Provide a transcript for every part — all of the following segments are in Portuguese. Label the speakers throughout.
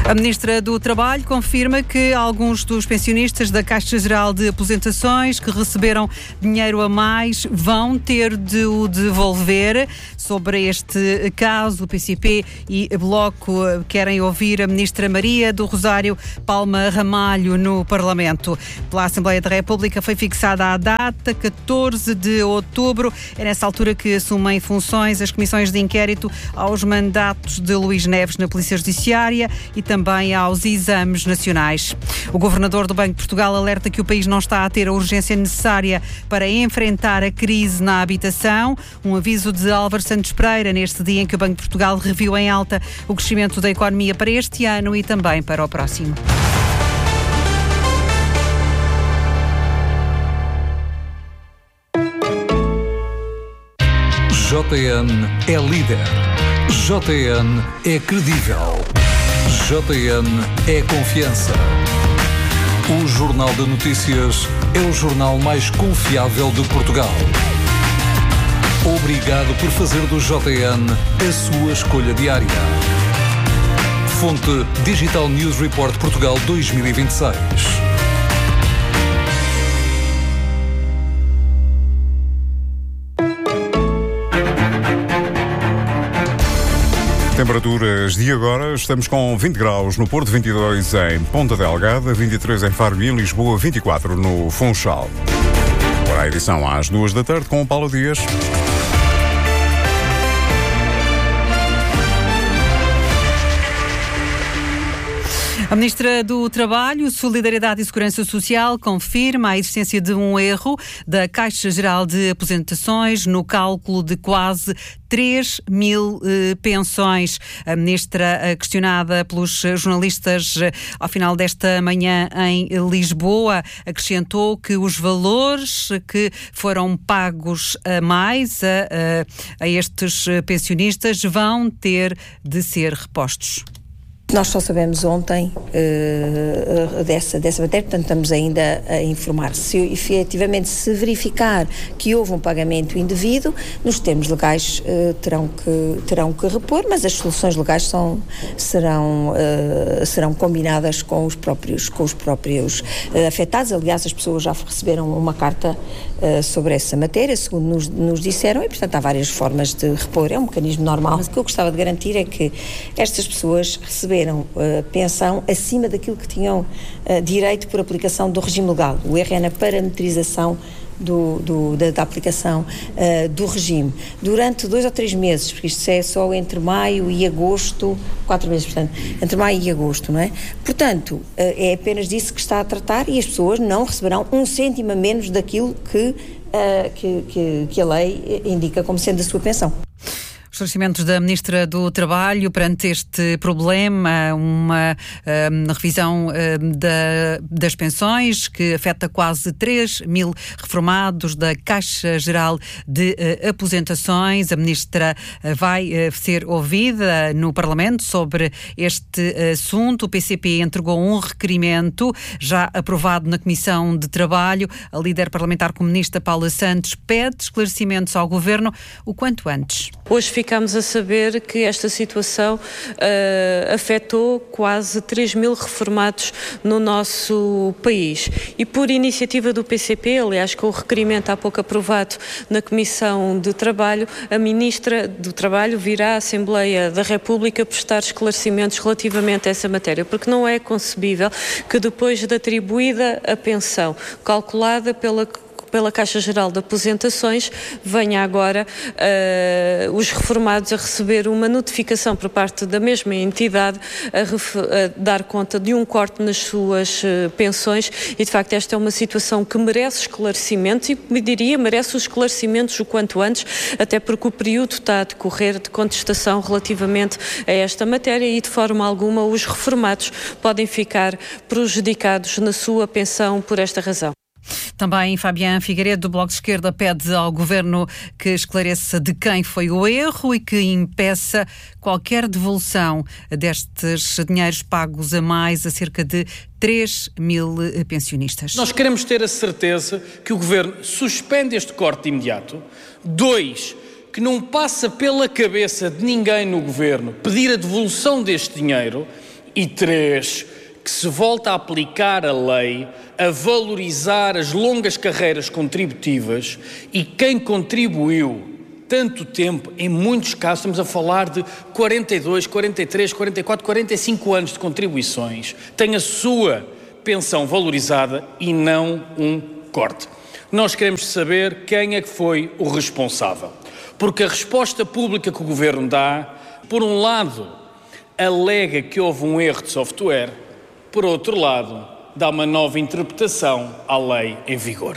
Speaker 1: A Ministra do Trabalho confirma que alguns dos pensionistas da Caixa Geral de Aposentações que receberam dinheiro a mais vão ter de o devolver. Sobre este caso, o PCP e Bloco querem ouvir a Ministra Maria do Rosário Palma Ramalho no Parlamento. Pela Assembleia da República foi fixada a data, 14 de outubro. É nessa altura que assumem funções as comissões de inquérito aos mandatos de Luís Neves na Polícia Judiciária e também aos exames nacionais. O governador do Banco de Portugal alerta que o país não está a ter a urgência necessária para enfrentar a crise na habitação. Um aviso de Álvaro Santos Pereira neste dia em que o Banco de Portugal reviu em alta o crescimento da economia para este ano e também para o próximo.
Speaker 2: JN é líder. JN é credível. JN é confiança. O Jornal de Notícias é o jornal mais confiável de Portugal. Obrigado por fazer do JN a sua escolha diária. Fonte Digital News Report Portugal 2026.
Speaker 3: Temperaturas de agora, estamos com 20 graus no Porto, 22 em Ponta Delgada, 23 em Faro e em Lisboa, 24 no Funchal. Agora a edição às 2 da tarde com o Paulo Dias.
Speaker 1: A Ministra do Trabalho, Solidariedade e Segurança Social confirma a existência de um erro da Caixa Geral de Aposentações no cálculo de quase 3 mil pensões. A Ministra, questionada pelos jornalistas ao final desta manhã em Lisboa, acrescentou que os valores que foram pagos a mais a estes pensionistas vão ter de ser repostos.
Speaker 4: Nós só sabemos ontem dessa matéria, portanto estamos ainda a informar. Se efetivamente se verificar que houve um pagamento indevido, nos termos legais terão que repor, mas as soluções legais serão combinadas com os próprios afetados. Aliás, as pessoas já receberam uma carta sobre essa matéria, segundo nos disseram, e portanto há várias formas de repor, é um mecanismo normal. Mas o que eu gostava de garantir é que estas pessoas receberam pensão acima daquilo que tinham direito por aplicação do regime legal. O erro é na parametrização da aplicação do regime. Durante 2 ou 3 meses, porque isto é só entre maio e agosto, 4 meses, portanto, entre maio e agosto, não é? Portanto, é apenas disso que está a tratar e as pessoas não receberão 1 cêntimo a menos daquilo que a lei indica como sendo a sua pensão.
Speaker 1: Esclarecimentos da Ministra do Trabalho perante este problema, uma revisão das pensões que afeta quase 3 mil reformados da Caixa Geral de Aposentações. A Ministra vai ser ouvida no Parlamento sobre este assunto. O PCP entregou um requerimento já aprovado na Comissão de Trabalho. A líder parlamentar comunista Paula Santos pede esclarecimentos ao Governo o quanto antes.
Speaker 5: Hoje ficámos a saber que esta situação afetou quase 3 mil reformados no nosso país. E por iniciativa do PCP, aliás, com o requerimento há pouco aprovado na Comissão de Trabalho, a Ministra do Trabalho virá à Assembleia da República prestar esclarecimentos relativamente a essa matéria, porque não é concebível que depois de atribuída a pensão calculada pela Caixa Geral de Aposentações, venha agora os reformados a receber uma notificação por parte da mesma entidade a dar conta de um corte nas suas pensões e, de facto, esta é uma situação que merece esclarecimentos e, me diria, merece os esclarecimentos o quanto antes, até porque o período está a decorrer de contestação relativamente a esta matéria e, de forma alguma, os reformados podem ficar prejudicados na sua pensão por esta razão.
Speaker 1: Também Fabián Figueiredo, do Bloco de Esquerda, pede ao Governo que esclareça de quem foi o erro e que impeça qualquer devolução destes dinheiros pagos a mais a cerca de 3 mil pensionistas.
Speaker 6: Nós queremos ter a certeza que o Governo suspende este corte imediato. 2, que não passa pela cabeça de ninguém no Governo pedir a devolução deste dinheiro. E 3, que se volta a aplicar a lei, a valorizar as longas carreiras contributivas e quem contribuiu tanto tempo, em muitos casos estamos a falar de 42, 43, 44, 45 anos de contribuições, tem a sua pensão valorizada e não um corte. Nós queremos saber quem é que foi o responsável, porque a resposta pública que o Governo dá, por um lado, alega que houve um erro de software, por outro lado, dá uma nova interpretação à lei em vigor.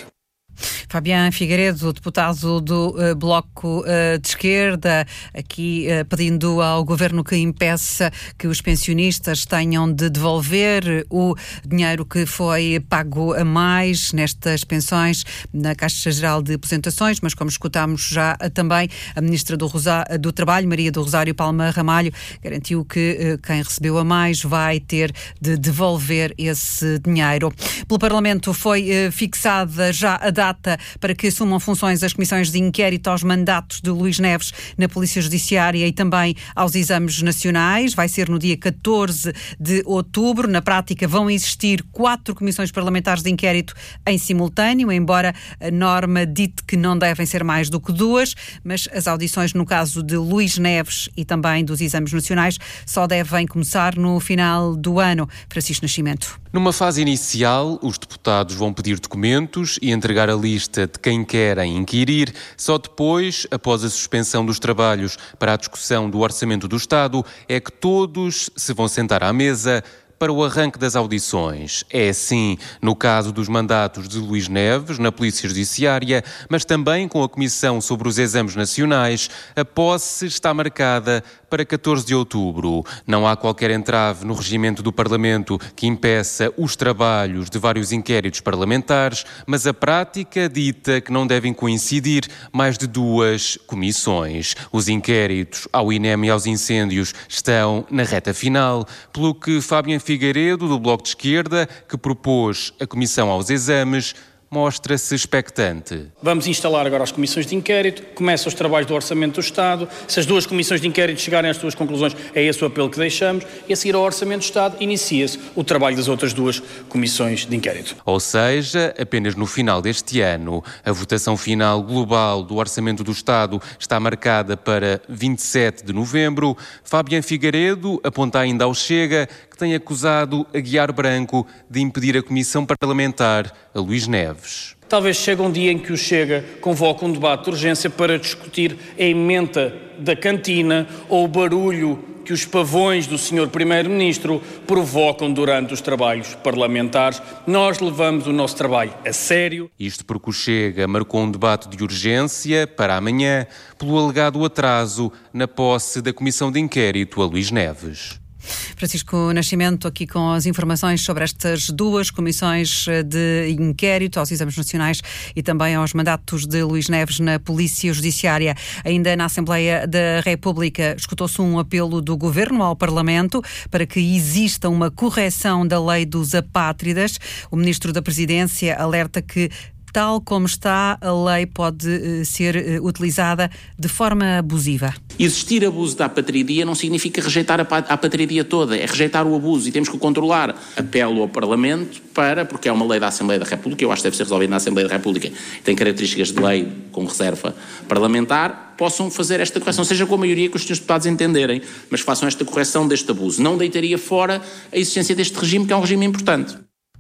Speaker 1: Fabián Figueiredo, deputado do Bloco de Esquerda, aqui pedindo ao Governo que impeça que os pensionistas tenham de devolver o dinheiro que foi pago a mais nestas pensões na Caixa Geral de Aposentações, mas como escutámos já também, a Ministra do Trabalho, Maria do Rosário Palma Ramalho, garantiu que quem recebeu a mais vai ter de devolver esse dinheiro. Pelo Parlamento foi fixada já a data para que assumam funções as comissões de inquérito aos mandatos de Luís Neves na Polícia Judiciária e também aos exames nacionais. Vai ser no dia 14 de outubro. Na prática vão existir 4 comissões parlamentares de inquérito em simultâneo, embora a norma dite que não devem ser mais do que 2, mas as audições no caso de Luís Neves e também dos exames nacionais só devem começar no final do ano. Francisco Nascimento.
Speaker 7: Numa fase inicial, os deputados vão pedir documentos e entregar a lista de quem querem inquirir. Só depois, após a suspensão dos trabalhos para a discussão do Orçamento do Estado, é que todos se vão sentar à mesa para o arranque das audições. É assim no caso dos mandatos de Luís Neves na Polícia Judiciária, mas também com a Comissão sobre os Exames Nacionais. A posse está marcada para 14 de outubro. Não há qualquer entrave no regimento do Parlamento que impeça os trabalhos de vários inquéritos parlamentares, mas a prática dita que não devem coincidir mais de 2 comissões. Os inquéritos ao INEM e aos incêndios estão na reta final, pelo que Fabián Figueiredo, do Bloco de Esquerda, que propôs a comissão aos exames, mostra-se expectante.
Speaker 6: Vamos instalar agora as comissões de inquérito, começam os trabalhos do Orçamento do Estado, se as 2 comissões de inquérito chegarem às suas conclusões, é esse o apelo que deixamos, e a seguir ao Orçamento do Estado inicia-se o trabalho das outras 2 comissões de inquérito.
Speaker 7: Ou seja, apenas no final deste ano. A votação final global do Orçamento do Estado está marcada para 27 de novembro. Fabián Figueiredo aponta ainda ao Chega, que tem acusado Aguiar Branco de impedir a Comissão Parlamentar a Luís Neves.
Speaker 6: Talvez chegue um dia em que o Chega convoque um debate de urgência para discutir a emenda da cantina ou o barulho que os pavões do Sr. Primeiro-Ministro provocam durante os trabalhos parlamentares. Nós levamos o nosso trabalho a sério.
Speaker 7: Isto porque o Chega marcou um debate de urgência para amanhã pelo alegado atraso na posse da Comissão de Inquérito a Luís Neves.
Speaker 1: Francisco Nascimento aqui com as informações sobre estas 2 comissões de inquérito aos exames nacionais e também aos mandatos de Luís Neves na Polícia Judiciária. Ainda na Assembleia da República escutou-se um apelo do Governo ao Parlamento para que exista uma correção da lei dos apátridas. O Ministro da Presidência alerta que tal como está, a lei pode ser utilizada de forma abusiva.
Speaker 8: Existir abuso da apatridia não significa rejeitar a apatridia toda, é rejeitar o abuso e temos que o controlar. Apelo ao Parlamento porque é uma lei da Assembleia da República, eu acho que deve ser resolvida na Assembleia da República, tem características de lei com reserva parlamentar, possam fazer esta correção, seja com a maioria que os senhores deputados entenderem, mas façam esta correção deste abuso. Não deitaria fora a existência deste regime, que é um regime importante.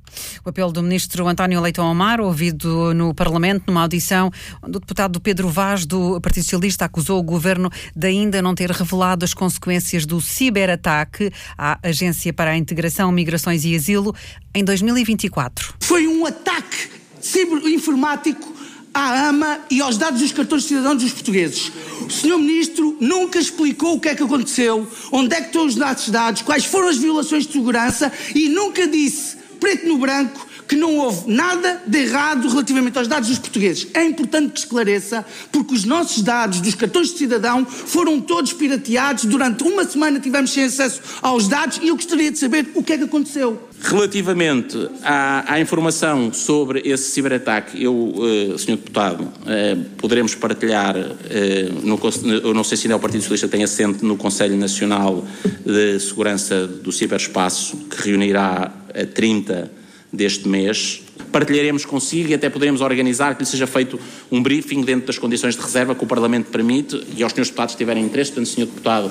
Speaker 1: O apelo do ministro António Leitão Amaro, ouvido no Parlamento, numa audição onde o deputado Pedro Vaz, do Partido Socialista, acusou o governo de ainda não ter revelado as consequências do ciberataque à Agência para a Integração, Migrações e Asilo em 2024.
Speaker 9: Foi um ataque ciberinformático à AMA e aos dados dos cartões de cidadão dos portugueses. O Sr. Ministro nunca explicou o que é que aconteceu, onde é que estão os dados, quais foram as violações de segurança e nunca disse, preto no branco, que não houve nada de errado relativamente aos dados dos portugueses. É importante que esclareça, porque os nossos dados dos cartões de cidadão foram todos pirateados. Durante uma semana tivemos sem acesso aos dados e eu gostaria de saber o que é que aconteceu.
Speaker 8: Relativamente à informação sobre esse ciberataque, Sr. Deputado, poderemos partilhar, eu não sei se ainda o Partido Socialista tem assento no Conselho Nacional de Segurança do Ciberespaço, que reunirá a 30 deste mês. Partilharemos consigo e até poderemos organizar que lhe seja feito um briefing dentro das condições de reserva que o Parlamento permite e aos senhores deputados que tiverem interesse. Portanto, Sr. Deputado,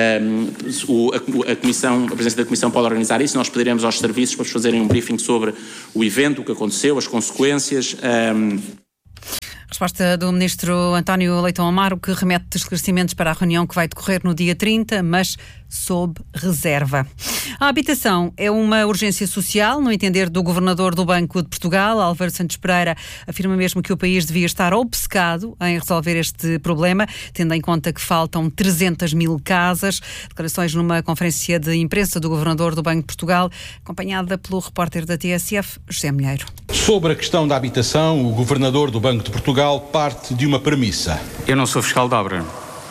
Speaker 8: a presidência da Comissão pode organizar isso. Nós pediremos aos serviços para fazerem um briefing sobre o evento, o que aconteceu, as consequências.
Speaker 1: Resposta do Ministro António Leitão Amaro, que remete esclarecimentos para a reunião que vai decorrer no dia 30, mas sob reserva. A habitação é uma urgência social, no entender do Governador do Banco de Portugal. Álvaro Santos Pereira afirma mesmo que o país devia estar obcecado em resolver este problema, tendo em conta que faltam 300 mil casas. Declarações numa conferência de imprensa do Governador do Banco de Portugal, acompanhada pelo repórter da TSF, José Milheiro.
Speaker 10: Sobre a questão da habitação, o Governador do Banco de Portugal parte de uma premissa.
Speaker 11: Eu não sou fiscal de obra.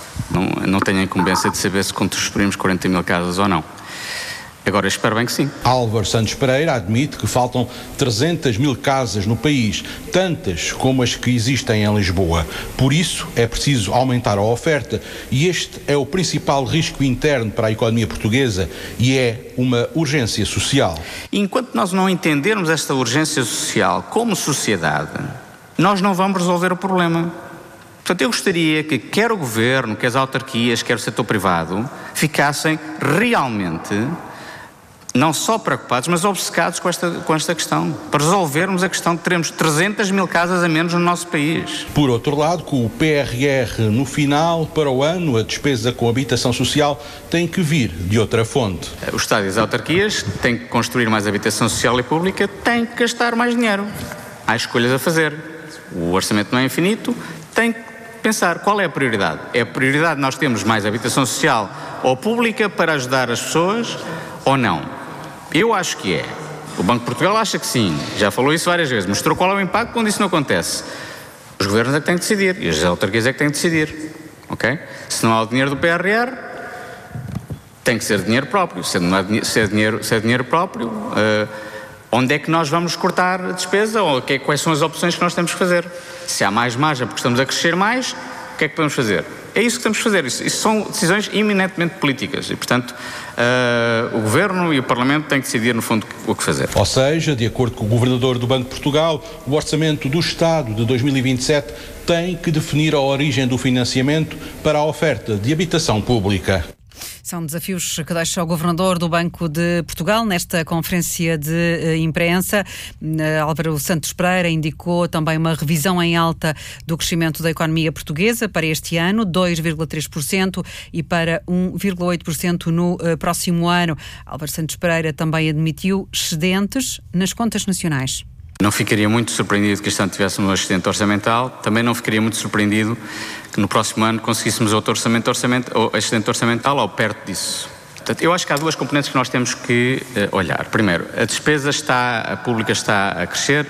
Speaker 11: Não tenho a incumbência de saber se construímos 40 mil casas ou não. Agora, espero bem que sim.
Speaker 10: Álvaro Santos Pereira admite que faltam 300 mil casas no país, tantas como as que existem em Lisboa. Por isso, é preciso aumentar a oferta e este é o principal risco interno para a economia portuguesa e é uma urgência social.
Speaker 11: Enquanto nós não entendermos esta urgência social como sociedade, nós não vamos resolver o problema. Portanto, eu gostaria que quer o Governo, quer as autarquias, quer o setor privado, ficassem realmente não só preocupados, mas obcecados com esta questão, para resolvermos a questão de teremos 300 mil casas a menos no nosso país.
Speaker 10: Por outro lado, com o PRR no final, para o ano, a despesa com habitação social tem que vir de outra fonte.
Speaker 11: O Estado e as autarquias têm que construir mais habitação social e pública, têm que gastar mais dinheiro. Há escolhas a fazer. O orçamento não é infinito, tem que pensar qual é a prioridade. É a prioridade nós temos mais habitação social ou pública para ajudar as pessoas ou não? Eu acho que é. O Banco de Portugal acha que sim. Já falou isso várias vezes. Mostrou qual é o impacto quando isso não acontece. Os governos é que têm que decidir e as autarquias é que têm que decidir. Ok? Se não há o dinheiro do PRR, tem que ser dinheiro próprio. Se é dinheiro próprio, onde é que nós vamos cortar a despesa ou quais são as opções que nós temos que fazer? Se há mais margem porque estamos a crescer mais, o que é que podemos fazer? É isso que temos que fazer. Isso são decisões eminentemente políticas e, portanto, o Governo e o Parlamento têm que decidir, no fundo, o que fazer.
Speaker 10: Ou seja, de acordo com o Governador do Banco de Portugal, o Orçamento do Estado de 2027 tem que definir a origem do financiamento para a oferta de habitação pública.
Speaker 1: São desafios que deixa o Governador do Banco de Portugal nesta conferência de imprensa. Álvaro Santos Pereira indicou também uma revisão em alta do crescimento da economia portuguesa para este ano, 2,3% e para 1,8% no próximo ano. Álvaro Santos Pereira também admitiu excedentes nas contas nacionais.
Speaker 11: Não ficaria muito surpreendido que este ano tivéssemos um excedente orçamental, também não ficaria muito surpreendido que no próximo ano conseguíssemos outro excedente orçamental ou perto disso. Portanto, eu acho que há duas componentes que nós temos que olhar. Primeiro, a despesa pública está a crescer,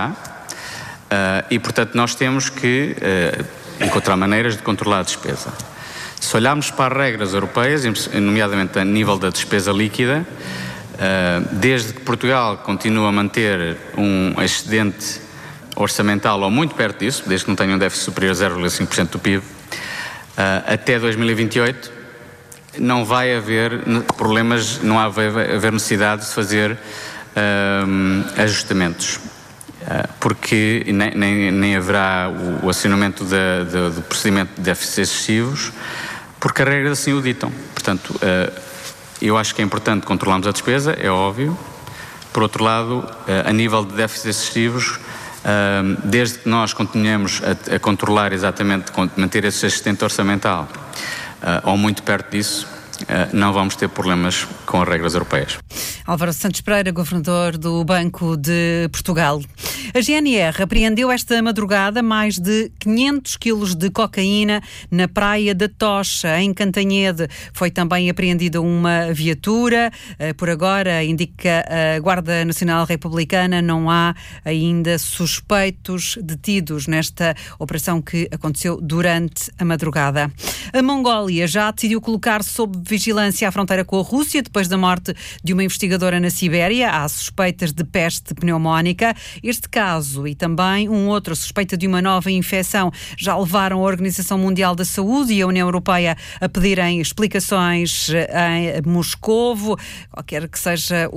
Speaker 11: e portanto nós temos que encontrar maneiras de controlar a despesa. Se olharmos para as regras europeias, nomeadamente a nível da despesa líquida, desde que Portugal continua a manter um excedente orçamental ou muito perto disso, desde que não tenha um déficit superior a 0,5% do PIB, até 2028 não vai haver problemas, não vai haver necessidade de fazer ajustamentos, porque nem haverá o acionamento do procedimento de déficits excessivos, porque as regras assim o ditam. Portanto, eu acho que é importante controlarmos a despesa, é óbvio. Por outro lado, a nível de déficits excessivos, desde que nós continuemos a controlar exatamente, manter esse excedente orçamental ou muito perto disso, não vamos ter problemas com as regras europeias.
Speaker 1: Álvaro Santos Pereira, Governador do Banco de Portugal. A GNR apreendeu esta madrugada mais de 500 quilos de cocaína na praia da Tocha, em Cantanhede. Foi também apreendida uma viatura. Por agora, indica a Guarda Nacional Republicana, não há ainda suspeitos detidos nesta operação que aconteceu durante a madrugada. A Mongólia já decidiu colocar sob vigilância a fronteira com a Rússia depois da morte de uma investigadora na Sibéria. Há suspeitas de peste pneumónica. Este caso e também um outro, suspeita de uma nova infecção, já levaram a Organização Mundial da Saúde e a União Europeia a pedirem explicações em Moscovo. Qualquer que seja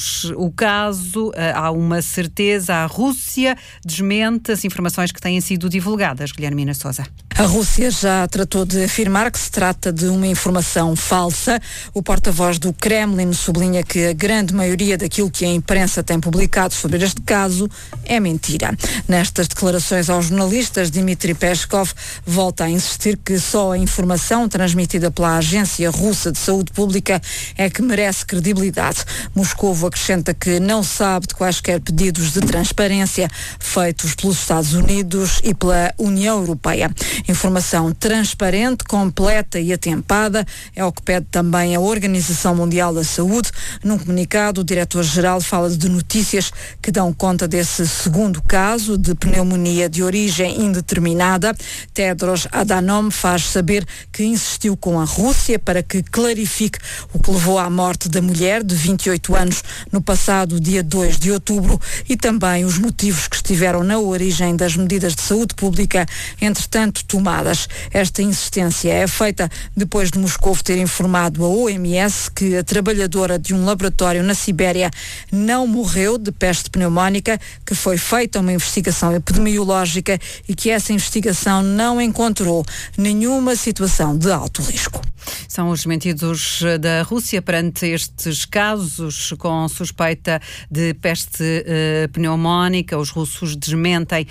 Speaker 1: o caso, há uma certeza: a Rússia desmente as informações que têm sido divulgadas. Guilhermina Sousa.
Speaker 12: A Rússia já tratou de afirmar que se trata de uma informação falsa. O porta-voz do Kremlin sublinha que a grande maioria daquilo que a imprensa tem publicado sobre este caso é mentira. Nestas declarações aos jornalistas, Dmitry Peskov volta a insistir que só a informação transmitida pela Agência Russa de Saúde Pública é que merece credibilidade. Moscovo acrescenta que não sabe de quaisquer pedidos de transparência feitos pelos Estados Unidos e pela União Europeia. Informação transparente, completa e atempada é o que pede também a Organização Mundial da Saúde. Num comunicado, o diretor-geral fala de notícias que dão conta desse segundo caso de pneumonia de origem indeterminada. Tedros Adhanom faz saber que insistiu com a Rússia para que clarifique o que levou à morte da mulher de 28 anos no passado dia 2 de outubro e também os motivos que estiveram na origem das medidas de saúde pública, entretanto tomadas. Esta insistência é feita depois de Moscou ter informado a OMS que a trabalhadora de um laboratório na Sibéria não morreu de peste pneumónica, que foi feita uma investigação epidemiológica e que essa investigação não encontrou nenhuma situação de alto risco.
Speaker 1: São os desmentidos da Rússia perante estes casos com suspeita de peste pneumónica. Os russos desmentem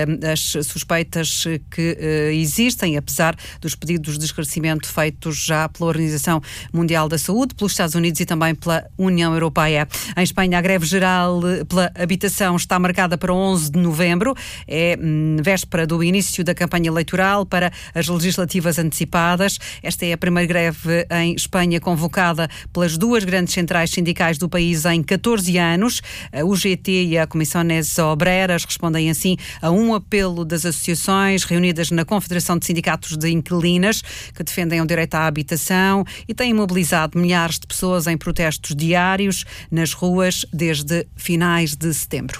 Speaker 1: as suspeitas que existem, apesar dos pedidos de esclarecimento feitos já pela Organização Mundial da Saúde, pelos Estados Unidos e também pela União Europeia. Em Espanha, a greve geral pela habitação está marcada para 11 de novembro. É véspera do início da campanha eleitoral para as legislativas antecipadas. Esta é a primeira greve em Espanha convocada pelas duas grandes centrais sindicais do país em 14 anos. A UGT e a Comisiones Obreras respondem assim a um apelo das associações reunidas na Confederação de Sindicatos de Inquilinas, que defendem o direito à habitação e têm mobilizado milhares de pessoas em protestos diários nas ruas desde finais de setembro.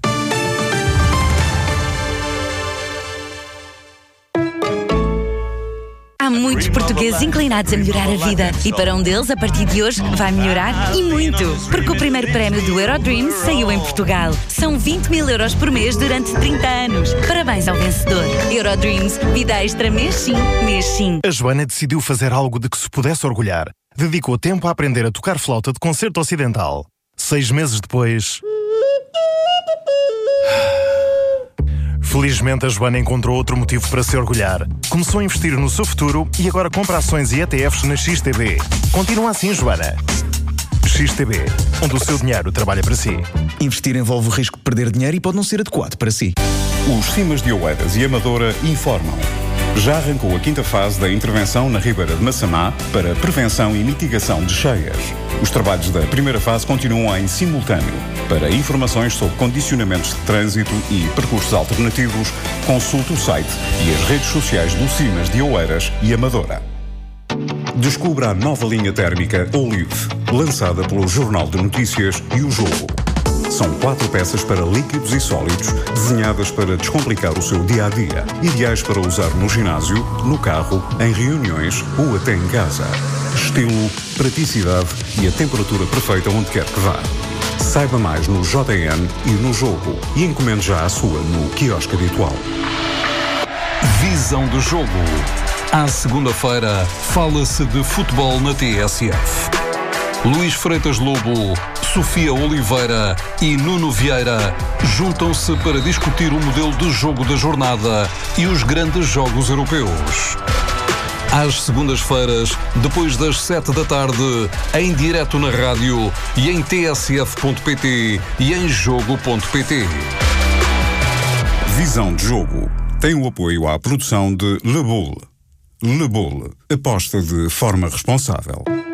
Speaker 13: Há muitos portugueses inclinados a melhorar a vida e para um deles, a partir de hoje, vai melhorar e muito. Porque o primeiro prémio do Eurodreams saiu em Portugal. São 20.000 euros por mês durante 30 anos. Parabéns ao vencedor. Eurodreams, vida extra mês sim, mês sim.
Speaker 14: A Joana decidiu fazer algo de que se pudesse orgulhar. Dedicou tempo a aprender a tocar flauta de concerto ocidental. 6 meses depois... Felizmente, a Joana encontrou outro motivo para se orgulhar. Começou a investir no seu futuro e agora compra ações e ETFs na XTB. Continua assim, Joana. XTB, onde o seu dinheiro trabalha para si.
Speaker 15: Investir envolve o risco de perder dinheiro e pode não ser adequado para si.
Speaker 3: Os Cimas de Oeiras e Amadora informam. Já arrancou a 5ª fase da intervenção na Ribeira de Massamá para prevenção e mitigação de cheias. Os trabalhos da primeira fase continuam em simultâneo. Para informações sobre condicionamentos de trânsito e percursos alternativos, consulte o site e as redes sociais do Cimas de Oeiras e Amadora. Descubra a nova linha térmica Olive, lançada pelo Jornal de Notícias e o Jogo. São 4 peças para líquidos e sólidos, desenhadas para descomplicar o seu dia-a-dia. Ideais para usar no ginásio, no carro, em reuniões ou até em casa. Estilo, praticidade e a temperatura perfeita onde quer que vá. Saiba mais no JN e no Jogo e encomende já a sua no quiosque habitual.
Speaker 2: Visão do jogo. À segunda-feira, fala-se de futebol na TSF. Luís Freitas Lobo, Sofia Oliveira e Nuno Vieira juntam-se para discutir o modelo de jogo da jornada e os grandes jogos europeus. Às segundas-feiras, depois das 7 da tarde, em direto na rádio e em tsf.pt e em jogo.pt.
Speaker 3: Visão de Jogo tem o apoio à produção de Le Boule. Le Boule, aposta de forma responsável.